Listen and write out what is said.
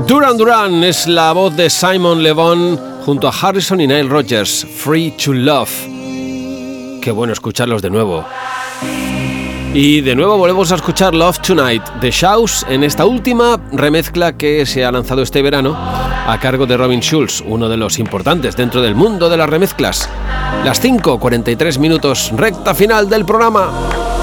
Duran Duran es la voz de Simon Le Bon junto a Harrison y Nile Rodgers, Free to Love. Qué bueno escucharlos de nuevo. Y de nuevo volvemos a escuchar Love Tonight de Shouse en esta última remezcla que se ha lanzado este verano a cargo de Robin Schulz, uno de los importantes dentro del mundo de las remezclas. Las 5:43 minutos, recta final del programa.